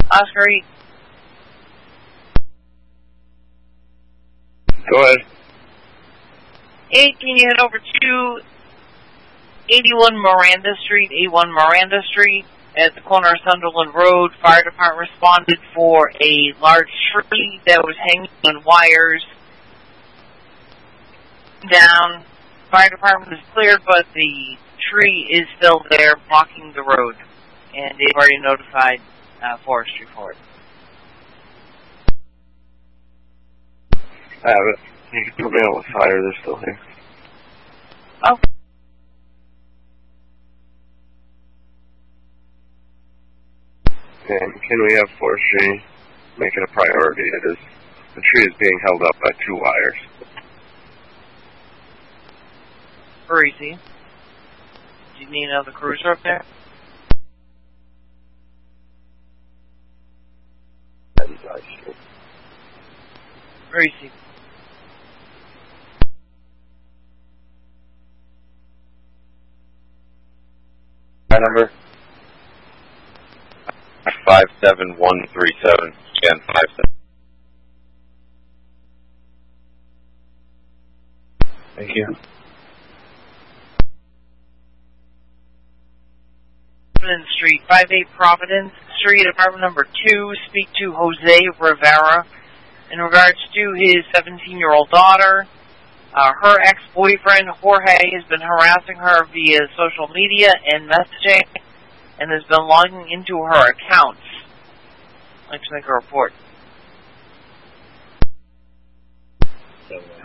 Oscar 8. Go ahead. 8, can you head over to 81 Miranda Street, 81 Miranda Street, at the corner of Sunderland Road. Fire department responded for a large tree that was hanging on wires down. Fire department is cleared, but the tree is still there, blocking the road, and they've already notified forestry for it. I have it. You can put me out with fire, they're still here. Okay. And can we have forestry make it a priority? It is. The tree is being held up by 2 wires. Where is he? Do you need another cruiser up there? Where is he? My number? 57137. Again, 57. Thank you. Providence Street, 58 Providence Street, apartment number 2. Speak to Jose Rivera in regards to his 17-year-old daughter. Her ex-boyfriend, Jorge, has been harassing her via social media and messaging and has been logging into her accounts. I'd like to make a report. So,